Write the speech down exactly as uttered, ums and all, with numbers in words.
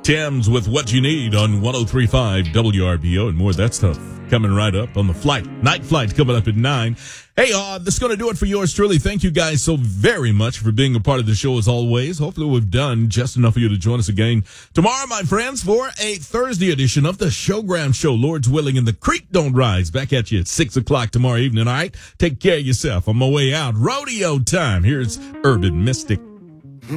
Thames with What You Need on one oh three point five W R B O and more of that stuff coming right up on the flight. Night flight coming up at nine. Hey, uh, that's going to do it for yours truly. Thank you guys so very much for being a part of the show as always. Hopefully we've done just enough for you to join us again tomorrow, my friends, for a Thursday edition of the Showgram Show. Lord's willing, and the creek don't rise. Back at you at six o'clock tomorrow evening, all right? Take care of yourself. On my way out, rodeo time. Here's Urban Mystic.